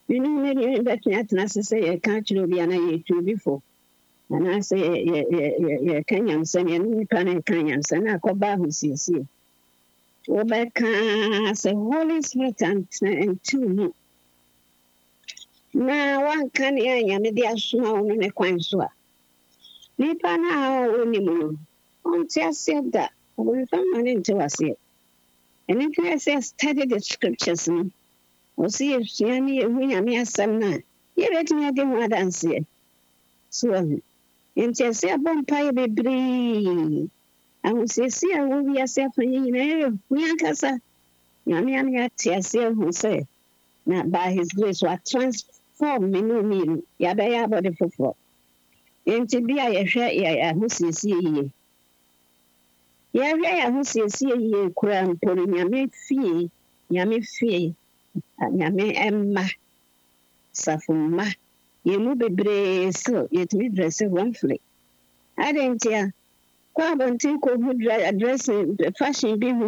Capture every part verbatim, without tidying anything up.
You know, maybe you bet me at Nasa say a country be an eye to before. And I say, yeah, Kenyans and Nipan and Kenyans, and I call Bahu C C. Rebecca say, Holy Spirit and two. Now one can hear me, dear small in a quansua. Nipa now only moon. On just said that. I will find money into us yet. And if I say study the scriptures, or see if she any win a mere some night. You let me again what I say. So, and just say a bonfire be bree. I will say, see, I will be a self in you. We are Cassa. Yammy, I tear who say, not by his grace, what transform me no mean. Yabaya body for four. And to be a share, yeah, who sees ye. Yabaya who sees ye, cram, pulling yammy fee, yammy fee, and yammy emma. Safuma, you move a brave so yet me dress a one flick. I didn't hear. Quab until could address the fashion be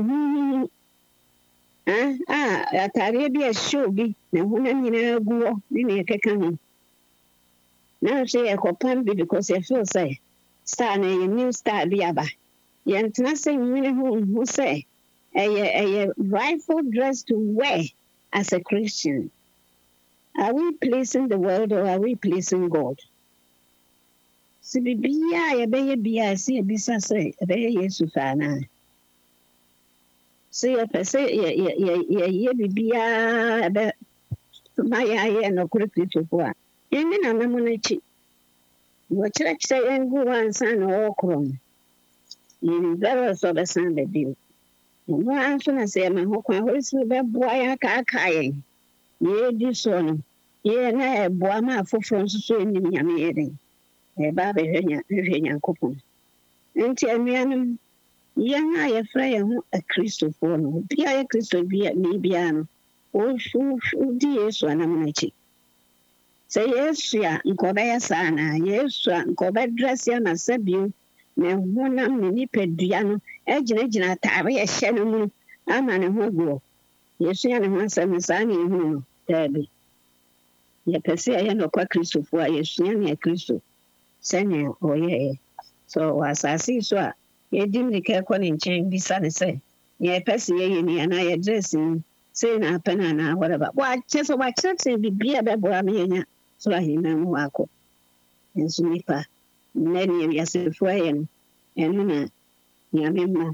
ah, at Arabia show be the woman in a go in a cacan. Now say a copan be because I feel say, star a new star biaba. Yet nothing who say a rifle dress to wear as a Christian. Are we pleasing the world or are we pleasing God? Si bibia ya be bia si ebisa say be Yesu fa na. Si ya pese ya ya ya ya bibia be ma ya ya no kurikito kwa. Yemi na namu na chi. Wo kire kire yengu wansa na okrom. Ni very so be san be bi. Mo anso na say ma ho kwa ho si be boa ya ka aka yen. Ye di so no. Ye na e boa ma foforo nso so enim nyame yeden. E ba be hwenya hwenya kopon. Enti anuanum yen a ye fra ye ho a Christopher no. Bia ye Christo bia ni bia no. O shu shu di Yesu anam na chi. Se Yesu ya nkoba ya sana, Yesu ya nkoba dress ya na sabio na honam ni nipadua no e gina gina taare ye hye no mu ama ne ho go. Yesu ya ne ho asem sa na ehu no. Dabi. Ye pese ya no kwa Christopher a Yesu ya ne Christo. Senya oye. So wasasi so a ye dim ni ke kwa ne nchen bisa ne se. Ye pese ye ni ana ye dressing say na pena na whatever. Wa chese wa chese bibia be bo am yenya. So I him mu akọ. Enso nipa. Na ni ya se fo ye no. Enu na ya me ma.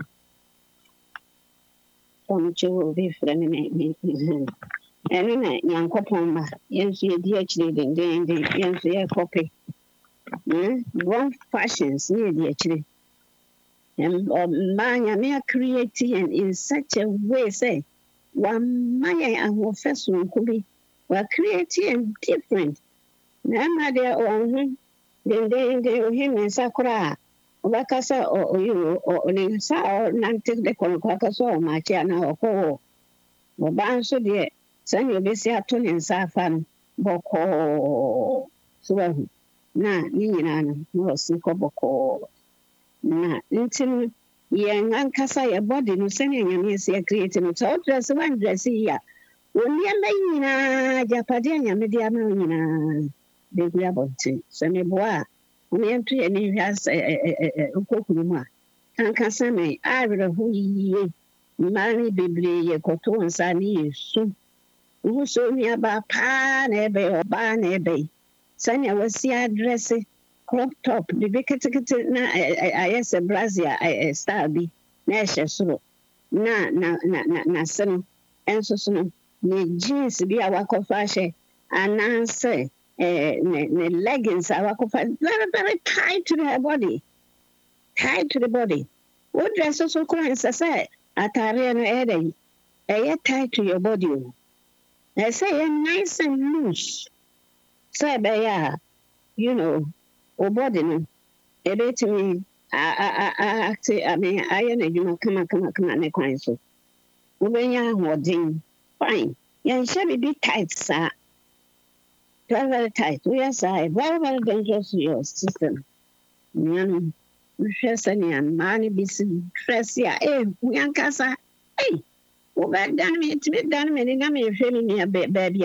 Onu chewo be fra ne me. Enu na yankopon ma. Yenso ye di akire den den den. Yenso ye copy. Hmm? One fashions ni di akire. And man ya me creating in such a way say one maya and wo first one could be we're creating different. Na there on then they they him and sakura wakasa or you or ne sa nante de kolokaka so ma chia na oko wo ban so de san you be sia to ne nsa fa no boko so wa na ni nyina no no si ko boko na ntin ye ngankasa ye body no sene nyame se create no so dress one dress ya woni ama nyina japade nyame de ama nyina de gua bonti se me boa woni entu ye ni hwase okokuru mu a kankasa me awre ho yiye mari bebre ye koto nsa ni yesu wo so ni aba pa na ebe oba na ebe sane wasi address crop top the biketikiti na ayese brazia star bi na ehye soro na na na na sen enso so no ni jeans bi awakofa hye ananse eh ne leggings awakofa very very tight to the body tight to the body what dress so ko ensa say atare no eden eh tight to your body I say nice and loose say be ya you know o body no e bet me a a a I mean I na juma kama kama kama ne kwan so wo benya hodin fine yan she be tight sa very very tight we are say very very dangerous to your system yan we share sani an mani bi stress ya eh we ankasa eh wo ba dan me ti be dan me ni na me hwe me baby